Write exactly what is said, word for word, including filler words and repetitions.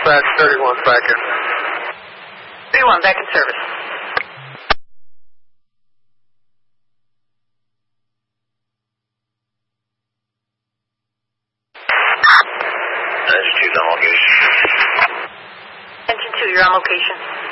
dispatch, thirty-one back in. thirty-one back in service. Engine two's on location. Engine two, you're on location.